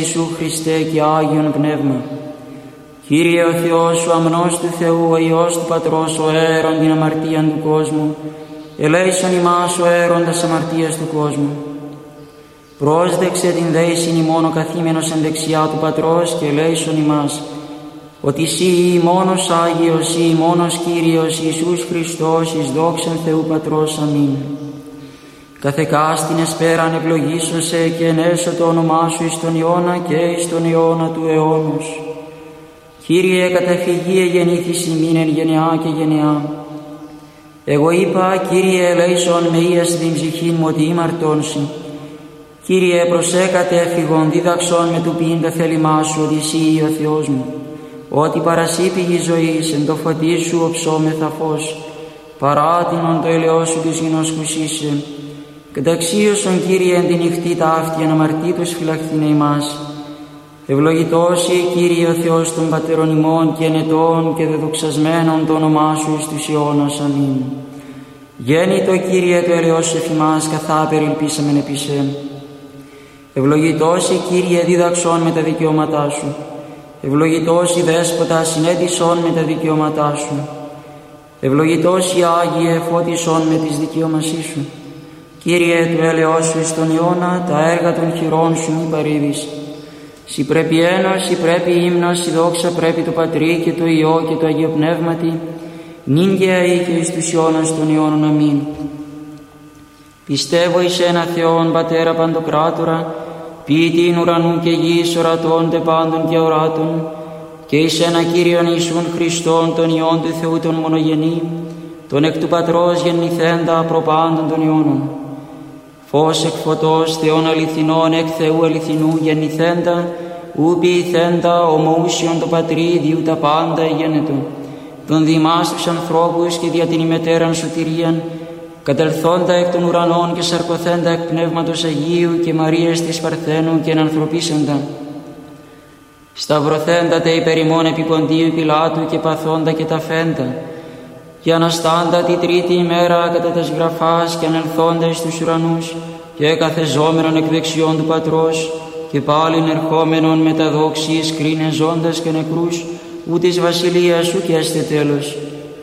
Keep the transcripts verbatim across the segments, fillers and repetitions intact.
Ιησού Χριστέ και Άγιον Πνεύμα. Κύριε ο Θεός, ο αμνός του Θεού, ο Υιός του Πατρός, ο αέρον την αμαρτίαν του κόσμου, ελέησον ημάς ο αέροντας αμαρτίας του κόσμου. Πρόσδεξε την δέησιν ημών ο καθήμενος εν δεξιά του Πατρός και ελέησον ημάς, ότι Συ μόνος Άγιος, Συ μόνος Κύριος, Ιησούς Χριστός, εις δόξαν Θεού Πατρός. Αμήν. Καθεκάστην εσπέραν ευλογήσον σε και ενέσω το όνομά Σου εις τον αιώνα και εις τον αιώνα του αιώνος. Κύριε, καταφυγή εγεννήθης ημίν εν γενεά και γενεά. Εγώ είπα, Κύριε, ελέησον με ίας την ψυχήν μου ότι ήμαρτον Συ. Κύριε, προσέκατε εφηγον δίδαξον με του ποιήν τα θέλημά Σου, ότι Συ ο Θεός μου. Ότι παρασύ πηγή ζωής, εν το φωτί Σου οψόμεθα φως, παράτηνον το ελαιό Σου της γινός χουσίσε. Καταξίωσον, Κύριε, εν τη νυχτή ταύτη, αναμαρτήτως φυλαχθήνε ημάς. Ευλογητός Συ, Κύριε ο Θεός των πατέρων ημών και ενετών και δεδοξασμένων το όνομά Σου εις τους αιώνας. Αμήν. Γέννητο, Κύριε, το ελαιός Σου εφημάς, καθά περιλπίσαμεν επί Σε. Ευλογητός Συ, Κύριε, δίδαξον με τα δικαιώματά Σου. Ευλογητός Συ, Δέσποτα, συνέτησον με τα δικαιώματά Σου. Ευλογητός Συ, Άγιε, φώτισον με τις δικαιώμασή Σου. Κύριε, του έλεος Σου εις τον αιώνα, τα έργα των χειρών Σου μη παρήδεις. Συ πρέπει ένος, Συ πρέπει ύμνος, Συ δόξα πρέπει το Πατρί και το Υιό και το Αγίο Πνεύματι, νυν και αεί και εις τους αιώνας των αιώνων. Αμήν. Πιστεύω εις ένα Θεόν, Πατέρα Παντοκράτορα, ποιητήν ουρανού και γης, ορατών τε πάντων και οράτων, και εις ένα Κύριον Ιησούν Χριστόν, τον Υιόν του Θεού τον μονογενή, τον εκ του Πατρός γεννηθέντα προπάντων των αιώνων. Φως εκ φωτός, Θεόν αληθινών, εκ Θεού αληθινού γεννηθέντα, ου ποιηθέντα, ομοούσιον το Πατρί, διού τα πάντα εγένετο. Τον διημάς τους ανθρώπους και δια την ημετέραν σωτηρίαν, κατελθόντα εκ των ουρανών και σαρκωθέντα εκ Πνεύματος Αγίου και Μαρίας της Παρθένου και ενανθρωπίσεντα. Σταυρωθέντα τε υπερ ημών επί Ποντίου Πιλάτου και παθόντα και ταφέντα, και αναστάντα τη τρίτη ημέρα κατά τας γραφάς και ανελθόντα εις τους ουρανούς και καθεζόμενον εκ δεξιών του Πατρός και πάλιν ερχόμενον με τα δόξης κρίνε ζώντας και νεκρούς, ου της βασιλείας Σου και έστε τέλος.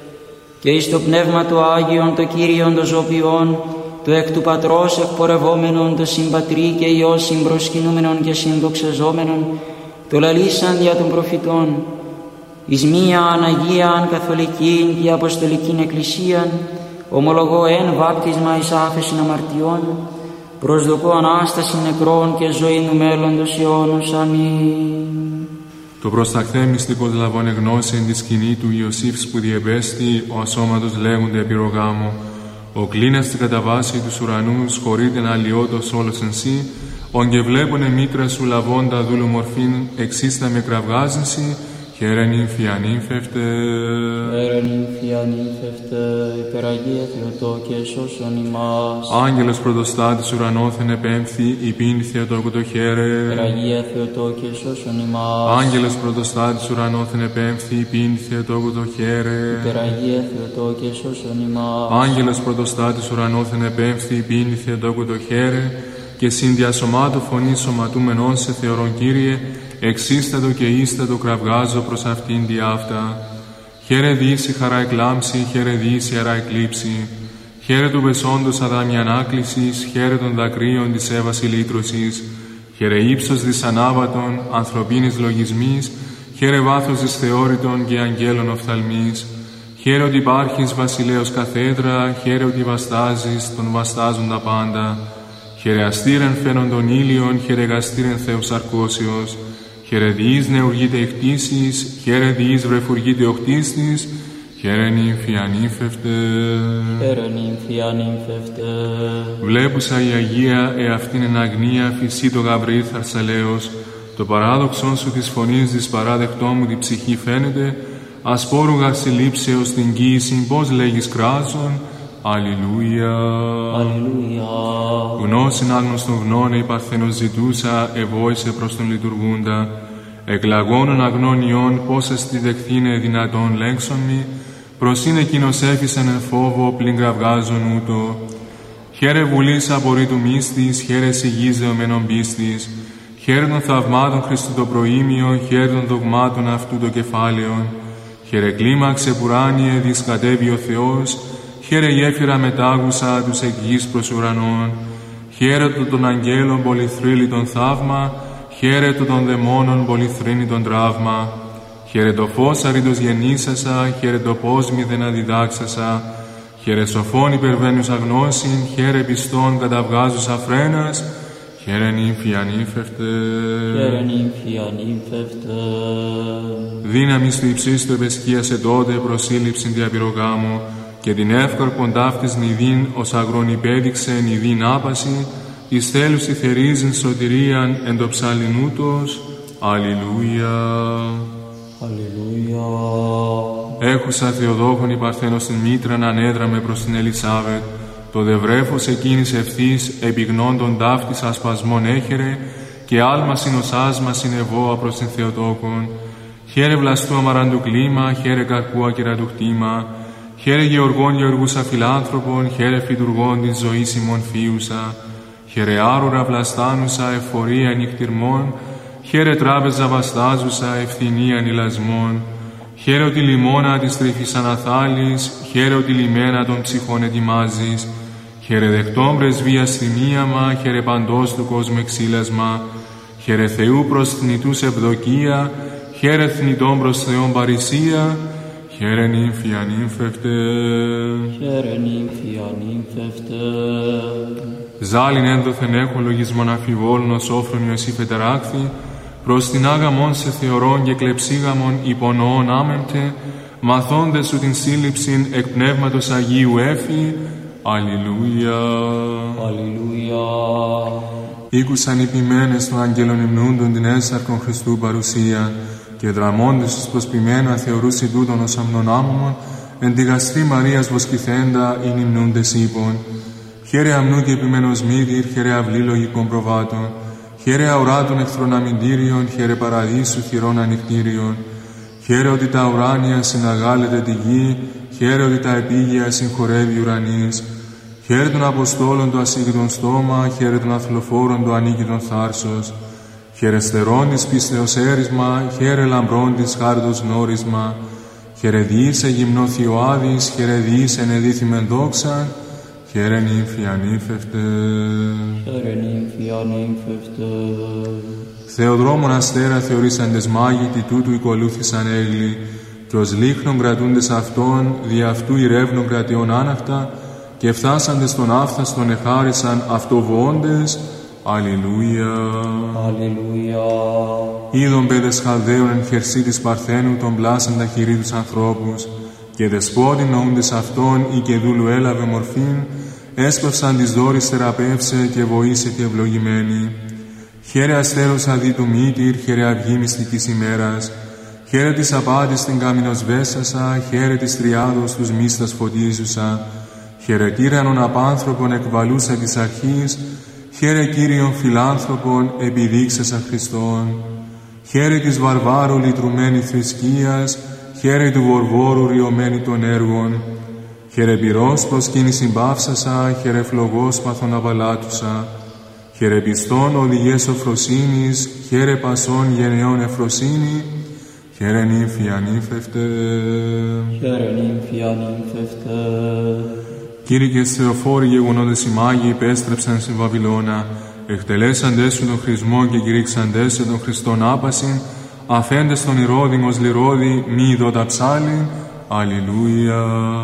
Και εις το Πνεύμα του Άγιον, το Κύριον το ζωπιόν, το εκ του Πατρός εκπορευόμενον, το συμπατρί και Υιός συμπροσκυνούμενον και συνδοξαζόμενον, το λαλήσαν δια των προφητών, εις μίαν Αγίαν Καθολικήν και Αποστολικήν Εκκλησίαν, ομολογώ εν βάπτισμα εις άφεσιν αμαρτιών, προσδοκώ Ανάσταση νεκρών και ζωή του μέλλοντος αιώνος. Αμήν. Το προσταχθέ μυστικός λαβώνε γνώση εν τη σκηνή του Ιωσήφ που διεμπέστη, ο ασώματος λέγονται επιρογάμο. Ο κλίνας την κατά βάση τους ουρανούς, χωρείται να αλλοιώτος όλος εν Σύ, ον και βλέπουνε μήτρα Σου λαβώντα δούλου μορφήν, εξίστα με κραυγάζεσι, χαίρεν νυμφιανύμφευτε. Χαίρεν νυμφιανύμφευτε, υπεραγία Θεοτόκε, σώσον ημάς. Άγγελος πρωτοστάτης ουρανόθεν επέμφθη, υπήν Θεοτόκο το χαίρε. Υπεραγία Θεοτόκε, σώσον ημάς. Άγγελος πρωτοστάτης ουρανόθεν επέμφθη, υπήν Θεοτόκο το χαίρε. Υπεραγία Θεοτόκε, σώσον ημάς. Άγγελος πρωτοστάτης ουρανόθεν επέμφθη, υπήν Θεοτόκο το χαίρε. Και συνδιασωμάτου φωνή σωματούμενών σε θεωρών Κύριε, εξίστατο και ίστατο κραυγάζω προς αυτήν διάφτα. Χαίρε δύση χαρά εκλάμψη, χαίρε δύση αρά εκλείψη. Χαίρε του πεσόντος αδάμι ανάκλησης, χαίρε των δακρύων της έβαση λύτρωσης. Χαίρε ύψος δυσανάβατον, ανθρωπίνης λογισμής, χαίρε βάθος της θεώρητων και αγγέλων οφθαλμής. Χαίρε ότι υπάρχεις βασιλέως καθέδρα, χαίρε ότι βαστάζεις, τον βαστάζουν τα πάντα. Χαίρε αστήρεν φαίνον των ήλιων, χαίρε γαστήρεν Θεός αρκώσεως. Χαίρε διείς νεουργείται εκτίσεις, χαίρε διείς βρεφουργείται οκτίστης, χαίρε νύμφη ανύμφευτε. Χαίρε νύμφη ανύμφευτε. Βλέπουσα η Αγία εαυτήν εν αγνία φυσί το γαβρί θαρσαλέως, το παράδοξον Σου της φωνής της παράδεκτό μου τη ψυχή φαίνεται, ασπόρουγα συλλήψεως την κοίηση, πώς λέγεις κράζον, Αλληλούια. Αλληλούια. Γνώσιν άγνωστον γνώνε η Παρθένος ζητούσα, ευόησε προς τον λειτουργούντα. Εκλαγώνων αγνών ιών, πώς εστι δεχθήνε δυνατόν λέξον μη, προς είναι εκείνος έφυσαν εν φόβο, πλην κραυγάζον ούτω. Χαίρε βουλής απορρίτου μίστης, χαίρε σιγής δεωμένων πίστης, χαίρε των θαυμάτων Χριστού το προήμιο, χαίρε των δογμάτων αυτού το κεφάλαιον. Χαίρε κλίμαξε πουράνιε, δισκατεύει ο Θεός, χαίρε γέφυρα μετάγουσα τους εκ γης προς ουρανών. Χαίρε το των αγγέλων πολυθρύλιτον θαύμα, χαίρε το των δαιμόνων πολυθρύνητον τραύμα. Χαίρε το φως αρρήτως γεννήσασα, χαίρε το πώς μηδεν αδιδάξασα. Χαίρε σοφών υπερβαίνουσα γνώσιν, χαίρε πιστών καταβγάζουσα φρένας. Χαίρε νύμφη ανύμφευτε. Χαίρε νύμφη ανύμφευτε. Δύναμις του υψίστου επεσκίασε τότε προσήλυψην διαπυρογάμου, και την εύκαρπον ταύτης νηδίν ως αγρόν υπέδειξε νηδίν άπαση, εις θέλουσι θερίζειν σωτηρίαν εν το ψαλινούτος. Αλληλούια. Αλληλούια. Έχουσα Θεοδόχον η Παρθένος την μήτραν ανέδραμε προς την Ελισάβετ, το δευρέφος εκείνης ευθύς επιγνώντων ταύτης ασπασμών έχερε, και άλμα συνοσάσμα συνεβόα προς την Θεοτόκον. Χαίρε βλαστού αμαραντου κλίμα, χαίρε καρπού ακυρατού χτήμα, χαίρε γεωργών γεωργούσα φιλάνθρωπων, χαίρε φυτουργών της ζωής ημών φίουσα, χαίρε άρουρα βλαστάνουσα εφορία νυχτυρμών, χαίρε τράπεζα βαστάζουσα ευθυνία νηλασμών, χαίρε ότι λιμώνα της τρυφής αναθάλης, χαίρε ότι λιμένα των ψυχών ετοιμάζεις, χαίρε δεχτών πρεσβείας θυμίαμα, χαίρε παντός του κόσμου εξήλασμα, χαίρε Θεού προς θνητούς ευδοκία, χαίρε θνητών προς Θεόν παρησία, χαίρε νύμφη ανύμφευτε. Χαίρε νύμφη ανύμφευτε. Ζάλιν ένδοθεν έχω λογισμον αφιβόλων ως όφρονιο εσύ φετεράκθη, προς την άγαμον σε θεωρών και κλεψίγαμον υπονοών άμεμπτε, μαθώντες σου την σύλληψην εκ πνεύματος Αγίου έφη. Αλληλούια. Αλληλούια. Ήκουσαν οι ποιμένες των αγγέλων υμνούντων την έσαρκον Χριστού παρουσία, και δραμώντες τους προσποιμένου αθεωρούσι τούτον ως αμνονάμωμον, εν τη γαστρή Μαρίας βοσκηθέντα ειν υμνούντες είπων. Χαίρε αμνού και επιμένος μύδηρ, χαίρε αυλή λογικών προβάτων, χαίρε αουράτων εχθρών αμυντήριων, χαίρε παραδείσου χειρών ανοιχτήριων. Χαίρε ότι τα ουράνια συναγάλεται τη γη, χαίρε ότι τα επίγεια συγχωρεύει ουρανής. Χαίρε των Αποστόλων το ασύγκριτον στόμα, χαίρε των αθλοφόρων το ανίκητον θάρσος. Χαίρε στερών της πίστεως έρισμα, χαίρε λαμπρών της χάριτος γνώρισμα. Χαίρε διήσε γυμνό Θειοάδης, χαίρε διήσε ενεδίθημεν δόξαν. Χαίρε νύμφη ανύμφευτε. Χαίρε νύμφη ανύμφευτε. Θεοδρόμων αστέρα θεωρήσαντες μάγητοι τούτου οικολούθησαν έγλοι, και ως λίχνων κρατούντες αυτών, δι' αυτού ηρεύνων κρατιών άναχτα, και φτάσαντες τον άφθαστον εχάρισαν αυτοβοώντες. Αλληλούια. Αλληλούια. Είδον παιδες Χαλδαίων εν χερσί της Παρθένου τον πλάσαν τα χειρί τους ανθρώπους, και δεσπότην νοούντες αυτών ή και δούλου έλαβε μορφήν, έσπευσαν της δόρης θεραπεύσε και βοήσε και ευλογημένη. Χαίρε αστέρος αδί του μύτηρ, χαίρε αυγή μυστικής ημέρας, χαίρε της απάτης την κάμινος βέσασα, χαίρε της τριάδος τους μίστας φωτίζουσα, χαίρε τύρανον απάνθρωπον εκβαλούσα της αρχής, χαίρε Κύριον φιλάνθρωπον επιδείξασα Χριστόν, χαίρε της βαρβάρου λυτρουμένη θρησκείας, χαίρε του βορβόρου ριωμένη των έργων, χαίρε πυρός προσκύνη συμπάυσασα, χαίρε φλογός παθον αβαλάτουσα, χαίρε πιστών οδηγές σοφροσύνης, χαίρε πασών γενεών εφροσύνη, χαίρε νύμφη ανύμφευτε. Χαίρε νύμφη ανύμφευτε. Κήρυκες Θεοφόροι γεγονότες οι μάγοι υπέστρεψαν στην Βαβυλώνα, εκτελέσαντες σου τον χρησμό και κηρύξαντες σε τον Χριστόν άπασιν, αφέντες τον Ηρώδη ως λιρόδη, μη ειδώτα ψάλιν. Αλληλούια.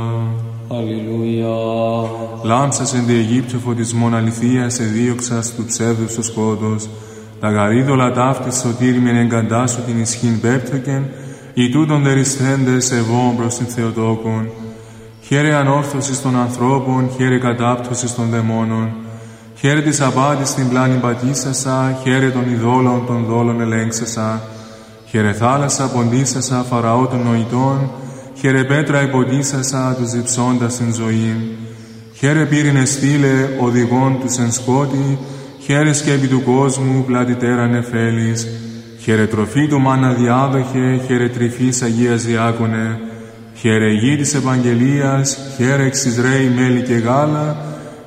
Αλληλούια. Λάμψας εν τη Αιγύπτιο φωτισμόν αληθείας εδίωξας του ψεύδους στο σκότος, τα γαρίδωλα ταύτης σωτήριμεν εγκαντάσου την ισχύν πέπτωκεν, οι τούτον δερισθέντες ευών προς την Θεοτόκον. Χαίρε ανόρθωσης των ανθρώπων, χαίρε κατάπτωσης των δαιμόνων. Χαίρε της απάτης την πλάνη πατήσασα, χαίρε των ειδόλων των δόλων ελέγξασα. Χαίρε θάλασσα ποντίσασα, φαραώ των νοητών, χαίρε πέτρα υποντίσασα, τους διψώντας την ζωή. Χαίρε πύρινε στήλε, οδηγών τους εν σκότη, χαίρε σκέπη του κόσμου, πλατητέρα νεφέλης. Χαίρε τροφή του μάνα διάδοχε, χαίρε τρυφής Αγίας Διάκονε. Χαίρε γη της Ευαγγελίας, χαίρε εξ Ισραήλ μέλι και γάλα,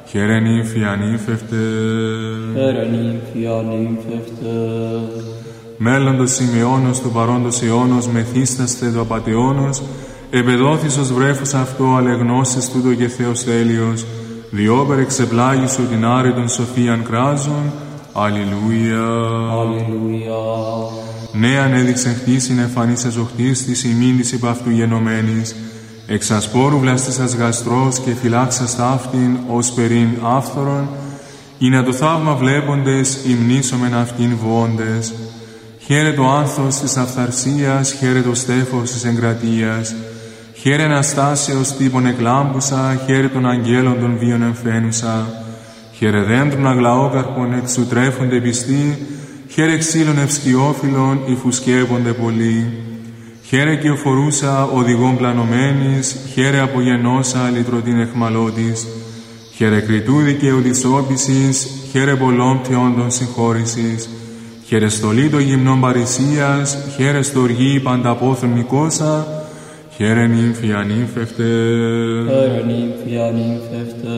χαίρε νύμφη ανήμφευτε, χαίρε νύμφη ανήμφευτε. Μέλλοντος σημειώνος του παρόντος αιώνος, μεθύσταστε το απατεώνος, επεδόθης ως βρέφος αυτό, αλεγνώσεις τούτο και Θεός τέλειος, διόπερ εξεπλάγησου την άρετον σοφίαν κράζων. Αλληλούια. Αλληλούια. Νέαν έδειξε χτίσιν εμφανής εζοχτής της ημίν της υπ' αυτού γενομένης, εξ ασπόρου βλαστήσας γαστρός και φυλάξας ταύτην ως περίν άφθορον, ή να το θαύμα βλέποντες υμνήσομεν αυτήν βοώντες. Χαίρε το άνθος της αυθαρσίας, χαίρε το στέφος της εγκρατείας, χαίρε αναστάσεως τύπων εκλάμπουσα, χαίρε των αγγέλων των βίων εμφαίνουσα, χαίρε δέντρων αγλαόκαρπων εξου τρέφονται πιστοί, χαίρε ξύλων ευσκιόφυλλων υφουσκεύονται πολλοί. Χαίρε και οφορούσα οδηγών πλανωμένης, χαίρε απογενώσα λυτρωτήν εχμαλώτης, χαίρε κριτού δικαίου της όπισης, χαίρε πολλών πτιόντων συγχώρησης, χαίρε στολή των γυμνών παρησίας, χαίρε στοργή πανταπόθων Νικόσα, χαίρε νύμφη ανήμφευτε, χαίρε νύμφη ανήμφευτε.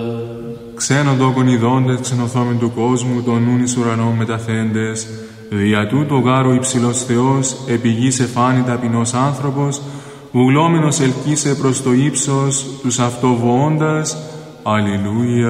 Ξένον τόκον ειδώντες, ξενοθόμην του κόσμου, των νουν εις ουρανών μεταθέντες, δια τούτο γάρου υψηλός Θεός, επί γης εφάνη ταπεινός άνθρωπος, βουλόμενος ελκύσε προς το ύψος, τους αυτοβοώντας. Αλληλούια.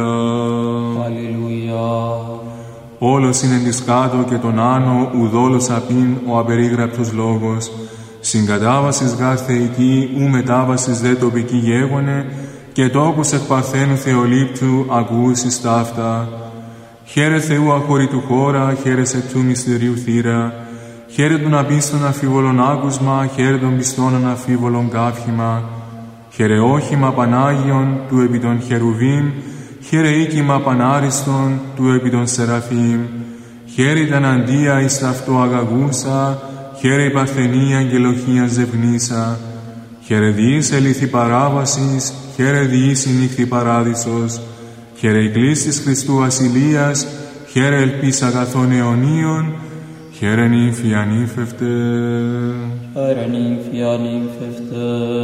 Αλληλούια. Όλος είναι της κάτω και τον άνω, ουδόλος απειν ο απερίγραπτος λόγος. Συγκατάβασης γάρ θεϊκή, ου μετάβασης δε τοπική γέγονε, και τόπους εκ παρθένου θεολήπτου ακούσεις ταύτα. Χαίρε Θεού αχωρητού χώρα, χαίρε σε του μυστηρίου θύρα, χαίρε των απίστων αφίβολων άκουσμα, χαίρε των πιστών αναφίβολων κάφημα, χαίρε όχημα Πανάγιον του επί των χερουβίμ, χαίρε οίκημα Πανάριστον του επί των Σεραφείμ, χαίρε τα αντία εις ταυτό αγαγούσα, χαίρε η παρθενία αγγελοχία ζευνήσα, χαίρε διείς ελήθη παράβασης, χαίρε διείς η νύχτη παράδεισος, χαίρε η κλίστης Χριστού ασυλίας, χαίρε ελπίς αγαθών αιωνίων, χαίρε νύμφη ανήμφευτε, χαίρε νύμφη ανήμφευτε.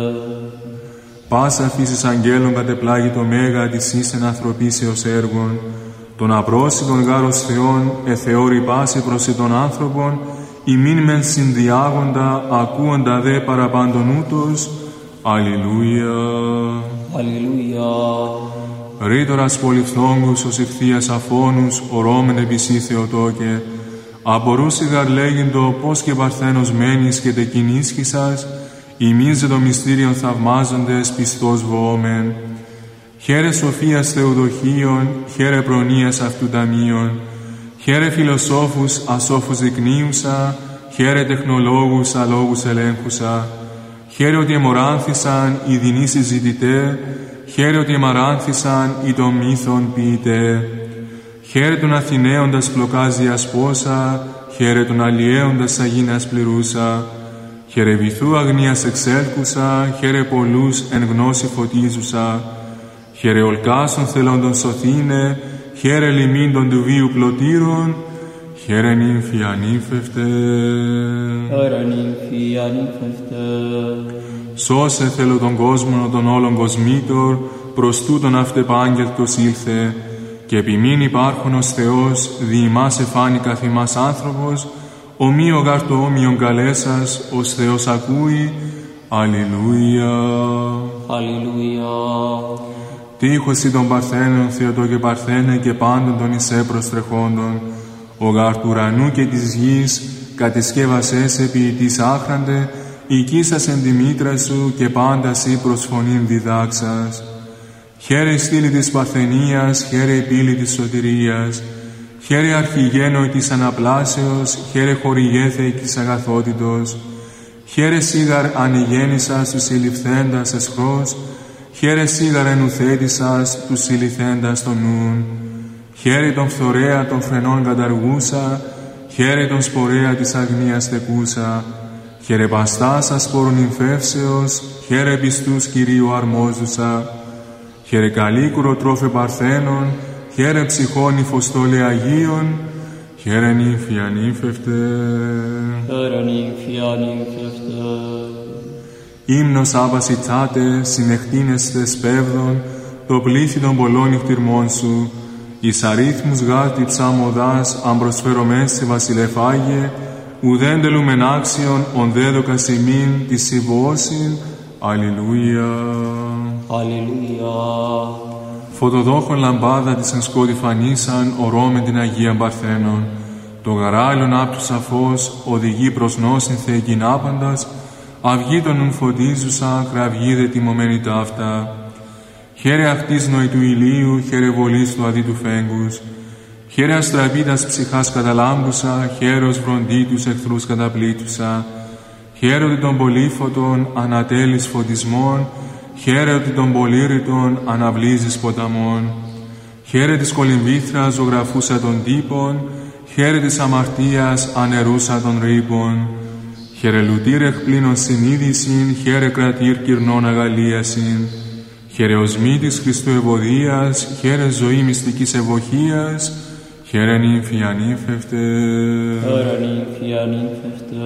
Πάσα φύσης αγγέλων κατεπλάγει το μέγα της ίσεν ανθρωπίσεως έργων, τον απρόσιτον γάρος Θεών εθεώρη πάση προς των άνθρωπων, ημίν μεν συνδιάγοντα, ακούοντα δε παραπάντων ούτως. Αλληλούια. Αλληλούια. Ρήτορας πολυφθόγκους ως ηχθείας αφώνους, ορώμεν επισή Θεοτόκε, απορούσι γαρ λέγειν-το πώς και παρθένος μένεις και τεκειν ίσχυσας, ημείς δε το μυστήριον θαυμάζοντες πιστός βοόμεν. Χαίρε σοφίας Θεοδοχίων, χαίρε προνοίας αυτού ταμείων, χαίρε φιλοσόφους ασόφους δεικνύουσα, χαίρε τεχνολόγους αλόγους ελέγχουσα, χαίρε ότι εμοράνθησαν οι δεινοί συζητητέ, χαίρε ότι εμαράνθησαν οι των μύθων ποιητέ. Χαίρε τον Αθηναίοντας πλοκάζει ασπόσα, χαίρε τον αλλιέοντας αγίνας πληρούσα, χαίρε βυθού αγνίας εξέλκουσα, χαίρε πολλούς εν γνώση φωτίζουσα, χαίρε ολκάσων θελόντων σωθήνε, χαίρε λιμίντων του βίου πλωτήρων, χαίρε νύμφη ανήμφευτε, χαίρε νύμφη ανήμφευτε. Σώσε θέλω τον κόσμο των όλων κοσμήτων, προς τούτον αυτεπάγγελτος ήλθε, και επιμήν υπάρχον ως Θεός, δι' ημάς εφάνει καθ' ημάς άνθρωπος, ομοίο γάρ το όμοιον καλέσας, ως Θεός ακούει. Αλληλούια. Αλληλούια. Τείχος ή των παρθένων, Θεοτό και παρθένε και πάντων των εισέ προστρεχόντων, ο γάρ του ουρανού και της γης, κατεσκεύασές ποιητής άχραντε, οικίσας εν τη μήτρα σου και πάντα σύ προς φωνήν διδάξας. Χαίρε η στήλη της παρθενίας, χαίρε η πύλη της σωτηρίας, χαίρε αρχηγένοι της αναπλάσεως, χαίρε χορηγέθε της αγαθότητος, χαίρε σίγαρ ανηγέννησας τους συλληφθέντας εσχρός, χαίρε σίγαρ ενουθέτησας τους συλληφθέντας των νουν, χαίρε τον φθορέα των φρενών καταργούσα, χαίρε τον σπορέα της αγνίας τεκούσα, χαίρε παστάς ασπόρων νυμφεύσεως, χαίρε πιστούς Κυρίου αρμόζουσα, χαίρε καλίκουρο τρόφε παρθένων, χαίρε ψυχών υφοστόλε Αγίων, χαίρε νύμφη ανήμφευτε, χαίρε νύμφη ανήμφευτε. Ύμνος άβαση τσάτε, συνεχτίνεστε σπέβδων, το πλήθη των πολλών νυχτηρμών σου, εις αρίθμους γάρτη ψάμοδάς, αν προσφέρομεν σε βασιλεφάγε, ουδέν τελούμεν άξιον, ον δέδοκας ημίν, τη συμβόσιν. Αλληλούια. Αλληλούια. Φωτοδόχον λαμπάδα της εν σκότη φανίσαν, ορώμεν την Αγία Παρθένων. Το γαράλιον άπτου σαφώς, οδηγεί προς νόσιν θεεκήν άπαντας, αυγή των ουν φωτίζουσα, κραυγή δε τιμωμένη ταύτα. Χαίρε αυτής νοητού ηλίου, χαίρε βολής του αδί του φέγγους. Χαίρε αστραπίτας ψυχάς καταλάμπουσα, χαίρος βροντί τους εχθρούς καταπλήτουσα. Χαίρε ότι των πολύφωτων ανατέλεις φωτισμών, χαίρε ότι των πολύρητων αναβλύζεις ποταμών. Χαίρε της κολυμβήθρας ζωγραφούσα των τύπων, χαίρε της αμαρτίας ανερούσα των ρήπων. Χαίρε λουτήρ εκπλήνων συνείδησιν, χαίρε κρατήρ κυρνών αγαλίασιν. Χαίρε οσμήτης Χριστού ευωδίας, χαίρε ζωή μυστικής ευωχίας, χαίρε νύμφη ανύμφευτε. Χαίρε νύμφη ανύμφευτε.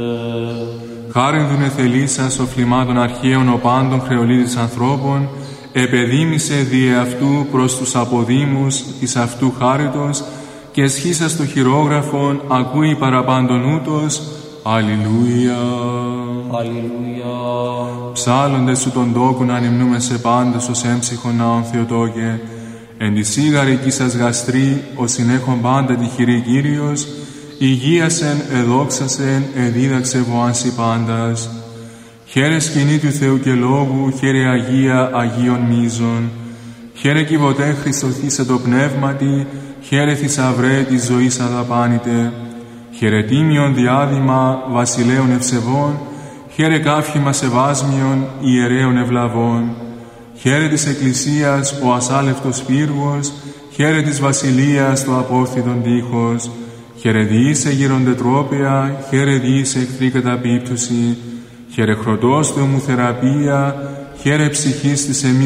Χάριν δουν εθελήσας οφλημάτων αρχαίων οπάντων χρεολίδης ανθρώπων, επεδίμησε δι' αυτού προς τους αποδήμους της αυτού χάριτος και εσχίσας το χειρόγραφον ακούει παραπάντων ούτως. Αλληλούια. Αλληλούια. Ψάλλοντες σου τον τόκον ανυμνούμε σε πάντες ως έμψυχον ναόν Θεοτόκε, εν τη σίγαρη σας γαστρή, ως συνέχον πάντα τη χειρή Κύριος, υγείασεν, εδόξασεν, εδίδαξε βοάνσι πάντας. Χαίρε σκηνή του Θεού και Λόγου, χαίρε Αγία Αγίων Μίζων. Χαίρε κυβωτέ Χριστοθήσε το πνεύματι, χαίρε θησαυρέ της ζωής αδαπάνητε. Χαίρε τίμιον διάδημα βασιλέων ευσεβών, χαίρε κάφημα σεβάσμιον ιερέων ευλαβών. Χαίρε της Εκκλησίας ο ασάλευτος πύργος, χαίρε της βασιλείας το απόρθιτον τείχος. Χαίρε διήσε γυροντετρόπαια, χαίρε διήσε εχθρή καταπίπτωση. Χαίρε χροτός του εμου θεραπεία, χαίρε ψυχής της εμείς